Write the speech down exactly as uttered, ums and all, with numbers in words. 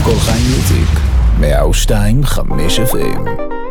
כל חיים מיוזיק, מאה ושתיים חמש אף אם.